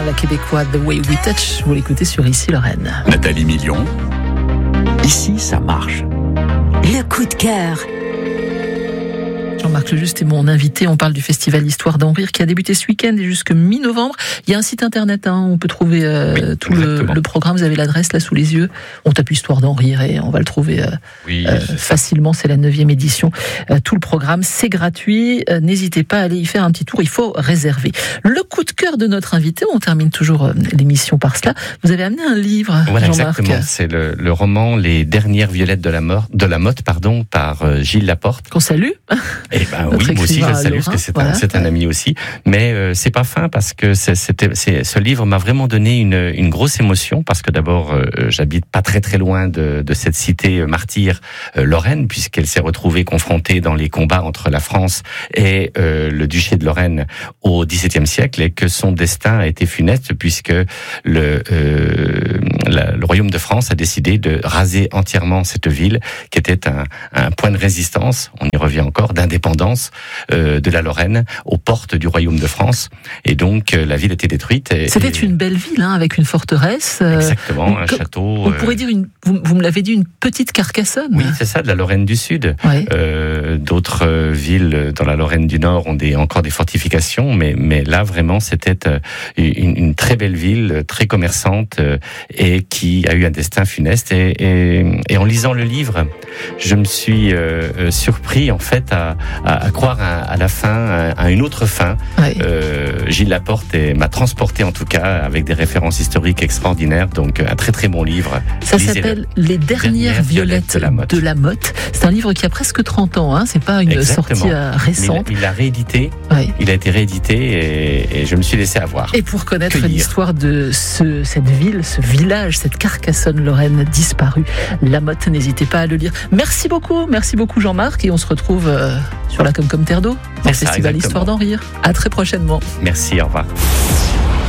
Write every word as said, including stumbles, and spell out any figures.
La québécoise The Way We Touch, vous l'écoutez sur Ici Lorraine. Nathalie Million, ici ça marche. Le coup de cœur. Jean-Marc Lejuste est mon invité. On parle du festival Histoire d'en rire qui a débuté ce week-end et jusque mi-novembre. Il y a un site internet, hein, on peut trouver euh, oui, tout le, le programme. Vous avez l'adresse là sous les yeux. On tape Histoire d'en rire et on va le trouver euh, oui, euh, facilement. C'est la neuvième édition. Euh, tout le programme, c'est gratuit. Euh, n'hésitez pas à aller y faire un petit tour. Il faut réserver. Le coup de cœur de notre invité. On termine toujours euh, l'émission par cela. Vous avez amené un livre, voilà, Jean-Marc. Exactement. C'est le, le roman Les dernières violettes de la, mort, de la motte, pardon, par euh, Gilles Laporte. Qu'on salue. Eh ben oui, moi aussi je le salue parce que c'est voilà. un, c'est un ami aussi. Mais euh, c'est pas fin parce que c'est, c'était, c'est, ce livre m'a vraiment donné une, une grosse émotion parce que d'abord euh, j'habite pas très très loin de, de cette cité martyre euh, Lorraine puisqu'elle s'est retrouvée confrontée dans les combats entre la France et euh, le duché de Lorraine au dix-septième siècle et que son destin a été funeste puisque le, euh, la, le royaume de France a décidé de raser entièrement cette ville qui était un, un point de résistance, on y revient encore, d'indépendance euh, de la Lorraine aux portes du royaume de France et donc euh, la ville était détruite. Et, C'était et... une belle ville hein, avec une forteresse. Euh, Exactement, un château. On euh... pourrait dire, une, vous, vous me l'avez dit, une petite Carcassonne. Oui, c'est ça, de la Lorraine du Sud. Ouais. Euh, d'autres euh, villes dans la Lorraine du Nord ont des, encore des fortifications, mais, mais là vraiment c'était euh, une, une très belle ville, très commerçante euh, et qui a eu un destin funeste. Et, et, et en lisant le livre, je me suis euh, surpris en fait à, à, à croire à, à la fin, à une autre fin. Ouais. Euh, Gilles Laporte et, m'a transporté en tout cas avec des références historiques extraordinaires. Donc un très très bon livre. Ça Lisez s'appelle Les dernières, dernières violettes, violettes de, la Motte. de la Motte. C'est un livre qui a presque trente ans. Hein. C'est pas une Exactement. sortie euh, récente. Il, il a réédité. Ouais. Il a été réédité et, et je me suis laissé avoir. Et pour connaître Cueillir. l'histoire de ce, cette ville, ce village, cette Carcassonne Lorraine disparue, La Motte, n'hésitez pas à le lire. Merci beaucoup, merci beaucoup Jean-Marc et on se retrouve euh, sur la Comcom Terre d'Eau, dans le festival Histoire d'en rire. À très prochainement. Merci, au revoir.